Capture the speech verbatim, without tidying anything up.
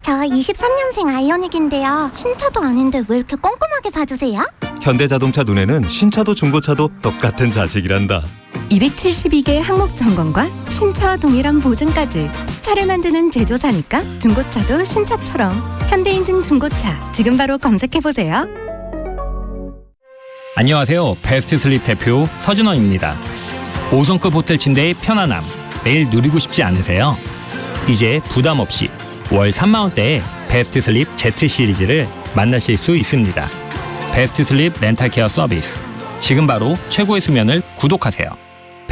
저 이십삼 년생 아이오닉인데요. 신차도 아닌데 왜 이렇게 꼼꼼하게 봐주세요? 현대자동차 눈에는 신차도 중고차도 똑같은 자식이란다. 이백칠십이 개 항목 점검과 신차와 동일한 보증까지. 차를 만드는 제조사니까 중고차도 신차처럼. 현대인증 중고차 지금 바로 검색해보세요. 안녕하세요. 베스트 슬립 대표 서준원입니다. 오 성급 호텔 침대의 편안함 매일 누리고 싶지 않으세요? 이제 부담 없이 월 삼만 원대에 베스트 슬립 Z 시리즈를 만나실 수 있습니다. 베스트 슬립 렌탈 케어 서비스. 지금 바로 최고의 수면을 구독하세요.